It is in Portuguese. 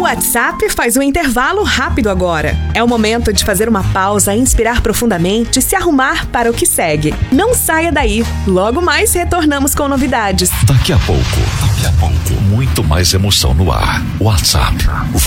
WhatsApp faz um intervalo rápido agora. É o momento de fazer uma pausa, inspirar profundamente e se arrumar para o que segue. Não saia daí. Logo mais retornamos com novidades. Daqui a pouco, muito mais emoção no ar. WhatsApp.